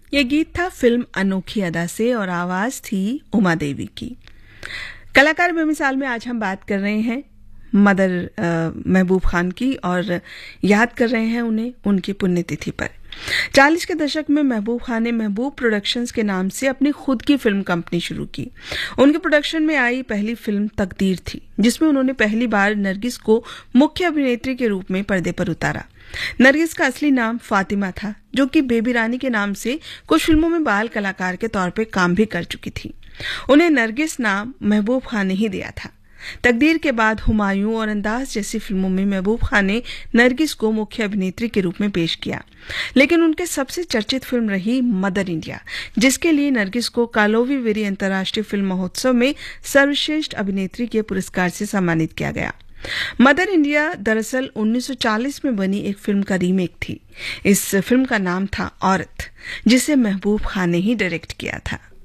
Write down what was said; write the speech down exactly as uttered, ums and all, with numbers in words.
ये गीत था फिल्म अनोखी अदा से और आवाज थी उमा देवी की। कलाकार बेमिसाल में आज हम बात कर रहे हैं मदर महबूब खान की और याद कर रहे हैं उन्हें उनकी पुण्यतिथि पर। चालीस के दशक में महबूब खान ने महबूब प्रोडक्शंस के नाम से अपनी खुद की फिल्म कंपनी शुरू की। उनके प्रोडक्शन में आई पहली फिल्म तकदीर थी, जिसमें उन्होंने पहली बार नरगिस को मुख्य अभिनेत्री के रूप में पर्दे पर उतारा। नरगिस का असली नाम फातिमा था, जो कि बेबी रानी के नाम से कुछ फिल्मों में बाल कलाकार के तौर पर काम भी कर चुकी थी। उन्हें नरगिस नाम महबूब खान ने ही दिया था। तकदीर के बाद हुमायूं और अंदाज जैसी फिल्मों में महबूब खान ने नरगिस को मुख्य अभिनेत्री के रूप में पेश किया, लेकिन उनके सबसे चर्चित फिल्म रही मदर इंडिया, जिसके लिए नरगिस को कालोवी वेरी अंतर्राष्ट्रीय फिल्म महोत्सव में सर्वश्रेष्ठ अभिनेत्री के पुरस्कार से सम्मानित किया गया। मदर इंडिया दरअसल उन्नीस सौ चालीस में बनी एक फिल्म का रीमेक थी। इस फिल्म का नाम था औरत, जिसे महबूब खान ने ही डायरेक्ट किया था।